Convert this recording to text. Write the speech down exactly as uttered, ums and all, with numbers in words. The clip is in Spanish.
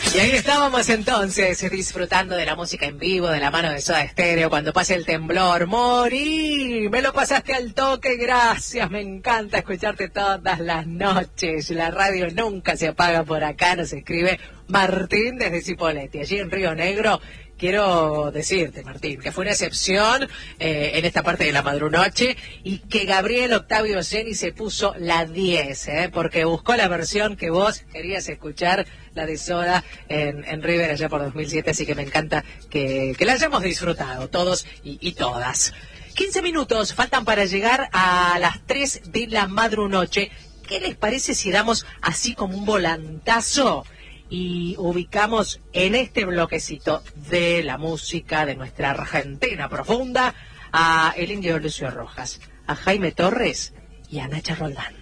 Y ahí estábamos entonces disfrutando de la música en vivo de la mano de Soda Stereo. Cuando pase el temblor, morí, me lo pasaste al toque, gracias, me encanta escucharte todas las noches. La radio nunca se apaga por acá, nos escribe Martín desde Cipolletti, allí en Río Negro. Quiero decirte, Martín, que fue una excepción eh, en esta parte de la madrunoche y que Gabriel Octavio Geni se puso la diez, eh, porque buscó la versión que vos querías escuchar, la de Soda en, en River allá por dos mil siete, así que me encanta que, que la hayamos disfrutado todos y, y todas. quince minutos faltan para llegar a las tres de la madrunoche. ¿Qué les parece si damos así como un volantazo y ubicamos en este bloquecito de la música de nuestra Argentina profunda a el Indio Lucio Rojas, a Jaime Torres y a Nacha Roldán?